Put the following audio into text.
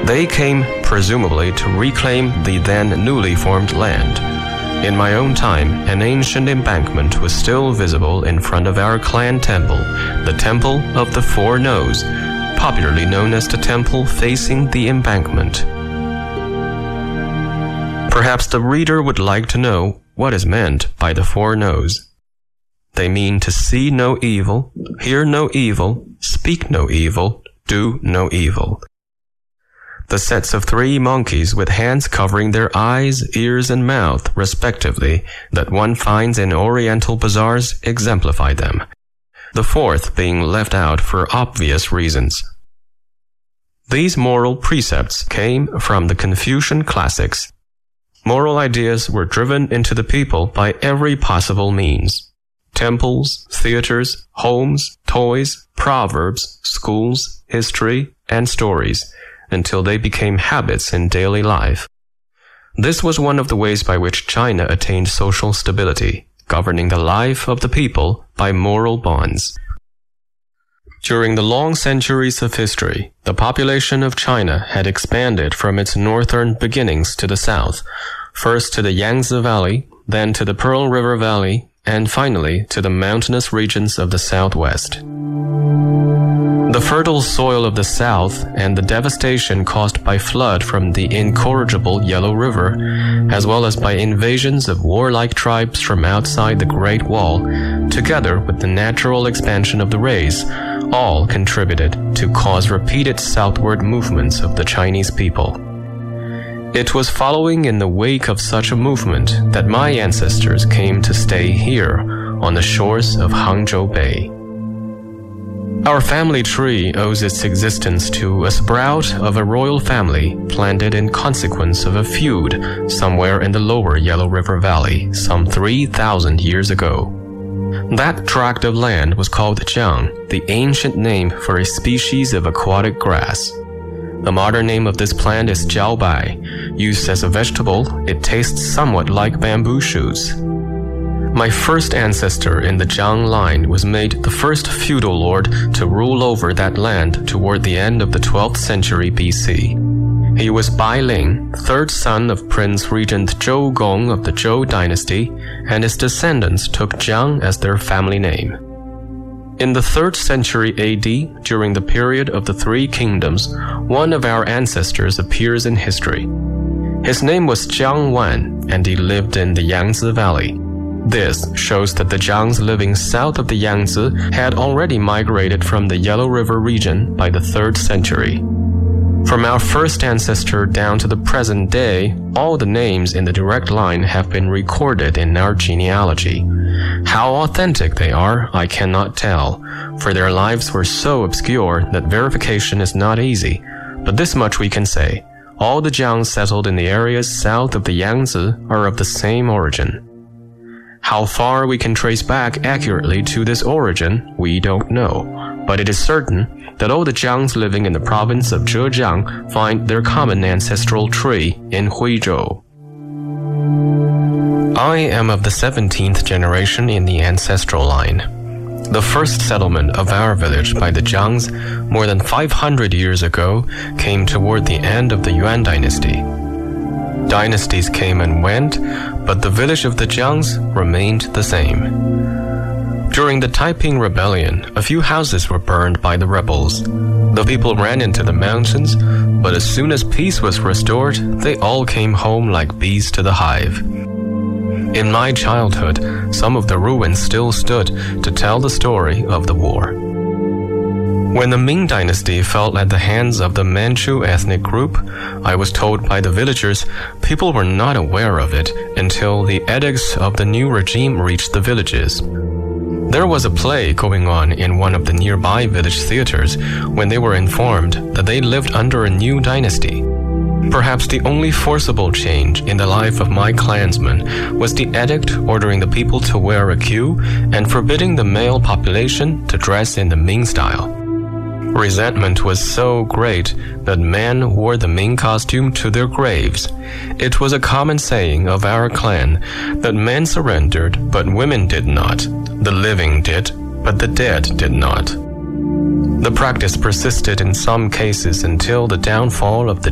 They came, presumably, to reclaim the then newly formed land. In my own time, an ancient embankment was still visible in front of our clan temple, the Temple of the Four Noes, popularly known as the temple facing the embankment. Perhaps the reader would like to know what is meant by the Four Noes. They mean to see no evil, hear no evil, speak no evil, do no evil. The sets of 3 monkeys with hands covering their eyes, ears, and mouth, respectively, that one finds in Oriental bazaars exemplify them, the 4th being left out for obvious reasons. These moral precepts came from the Confucian classics. Moral ideas were driven into the people by every possible means. Temples, theaters, homes, toys, proverbs, schools, history, and stories, until they became habits in daily life. This was one of the ways by which China attained social stability, governing the life of the people by moral bonds. During the long centuries of history, the population of China had expanded from its northern beginnings to the south, first to the Yangtze Valley, then to the Pearl River Valley, and finally to the mountainous regions of the southwest. The fertile soil of the south and the devastation caused by flood from the incorrigible Yellow River, as well as by invasions of warlike tribes from outside the Great Wall, together with the natural expansion of the race, all contributed to cause repeated southward movements of the Chinese people. It was following in the wake of such a movement that my ancestors came to stay here on the shores of Hangzhou Bay. Our family tree owes its existence to a sprout of a royal family planted in consequence of a feud somewhere in the lower Yellow River Valley some 3,000 years ago. That tract of land was called Jiang, the ancient name for a species of aquatic grass. The modern name of this plant is jiaobai. Used as a vegetable, it tastes somewhat like bamboo shoots. My first ancestor in the Jiang line was made the first feudal lord to rule over that land toward the end of the 12th century BC. He was Bai Ling, 3rd son of Prince Regent Zhou Gong of the Zhou dynasty, and his descendants took Jiang as their family name. In the 3rd century AD, during the period of the Three Kingdoms, one of our ancestors appears in history. His name was Jiang Wan, and he lived in the Yangtze Valley. This shows that the Jiangs living south of the Yangtze had already migrated from the Yellow River region by the 3rd century. From our first ancestor down to the present day, all the names in the direct line have been recorded in our genealogy. How authentic they are, I cannot tell, for their lives were so obscure that verification is not easy, but this much we can say. All the Jiangs settled in the areas south of the Yangtze are of the same origin. How far we can trace back accurately to this origin, we don't know, but it is certain that all the Jiangs living in the province of Zhejiang find their common ancestral tree in Huizhou. I am of the 17th generation in the ancestral line. The first settlement of our village by the Jiangs more than 500 years ago came toward the end of the Yuan dynasty. Dynasties came and went, but the village of the Jiangs remained the same. During the Taiping Rebellion, a few houses were burned by the rebels. The people ran into the mountains, but as soon as peace was restored, they all came home like bees to the hive. In my childhood, some of the ruins still stood to tell the story of the war. When the Ming dynasty fell at the hands of the Manchu ethnic group, I was told by the villagers people were not aware of it until the edicts of the new regime reached the villages. There was a play going on in one of the nearby village theaters when they were informed that they lived under a new dynasty. Perhaps the only forcible change in the life of my clansmen was the edict ordering the people to wear a queue and forbidding the male population to dress in the Ming style. Resentment was so great that men wore the Ming costume to their graves. It was a common saying of our clan that men surrendered, but women did not. The living did, but the dead did not. The practice persisted in some cases until the downfall of the